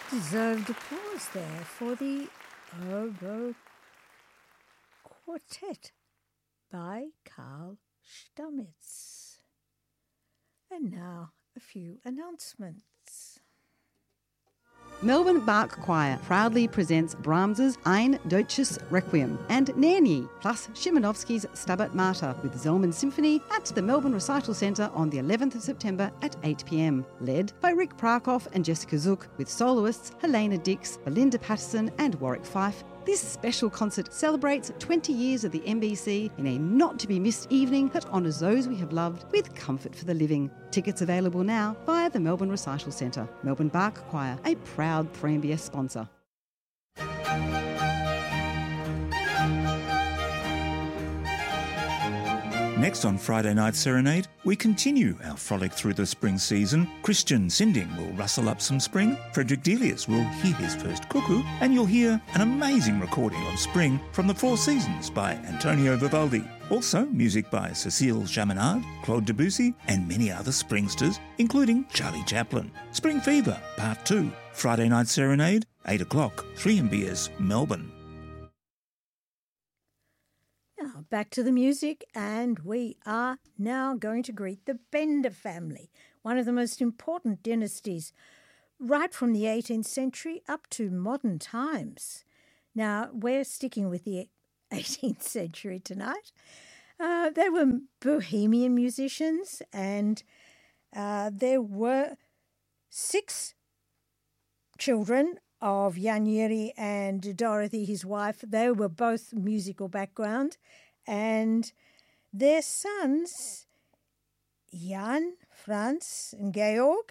Deserved applause there for the Oboe Quartet by Karl Stamitz. And now a few announcements. Melbourne Bach Choir proudly presents Brahms's Ein Deutsches Requiem and Nerni, plus Szymanowski's Stabat Mater with Zellman Symphony at the Melbourne Recital Centre on the 11th of September at 8 p.m, led by Rick Prakoff and Jessica Zook, with soloists Helena Dix, Belinda Patterson and Warwick Fife. This special concert celebrates 20 years of the MBC in a not-to-be-missed evening that honours those we have loved with comfort for the living. Tickets available now via the Melbourne Recital Centre. Melbourne Bach Choir, a proud 3MBS sponsor. Next on Friday Night Serenade, we continue our frolic through the spring season. Christian Sinding will rustle up some spring, Frederick Delius will hear his first cuckoo, and you'll hear an amazing recording of Spring from the Four Seasons by Antonio Vivaldi. Also, music by Cécile Chaminade, Claude Debussy and many other springsters, including Charlie Chaplin. Spring Fever, Part 2, Friday Night Serenade, 8 o'clock, 3MBS, Melbourne. Now, back to the music, and we are now going to greet the Bender family, one of the most important dynasties right from the 18th century up to modern times. Now, we're sticking with the 18th century tonight. They were Bohemian musicians, and there were 6 children of Janieri and Dorothy, his wife. They were both musical background, and their sons, Jan, Franz and Georg,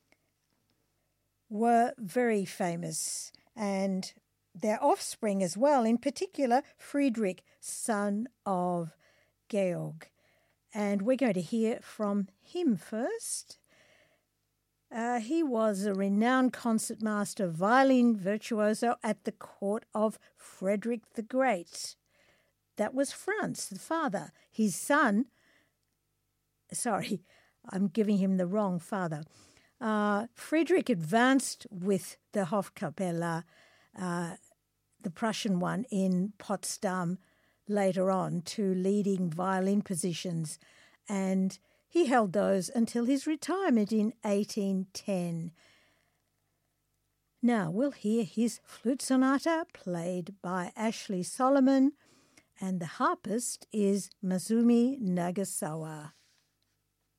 were very famous, and their offspring as well, in particular Friedrich, son of Georg. And we're going to hear from him first. He was a renowned concertmaster, violin virtuoso at the court of Frederick the Great. That was Franz, the father. His son, sorry, I'm giving him the wrong father. Friedrich advanced with the Hofkapelle, the Prussian one, in Potsdam later on to leading violin positions, and he held those until his retirement in 1810. Now we'll hear his flute sonata played by Ashley Solomon, and the harpist is Masumi Nagasawa.